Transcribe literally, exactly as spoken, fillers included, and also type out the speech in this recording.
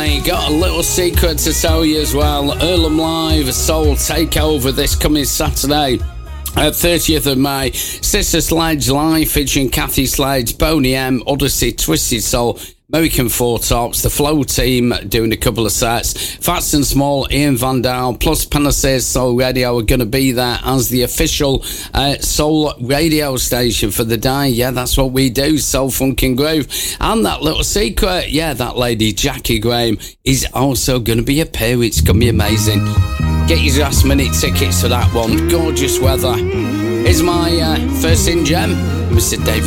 July. Got a little secret to tell you as well. Earlham Live Soul Takeover this coming Saturday. Uh, thirtieth of May, Sister Sledge live featuring Kathy Sledge, Boney M, Odyssey, Twisted Soul, American Four Tops, the Flow Team doing a couple of sets, Fats and Small, Ian Van Dal, plus Panacea's Soul Radio are going to be there as the official uh, soul radio station for the day. Yeah, that's what we do, Soul, Funk and Groove. And that little secret, yeah, that lady Jackie Graham is also going to be a pair. It's going to be amazing. Get your last minute tickets for that one. Gorgeous weather. Here's my uh, first in gem, Mister David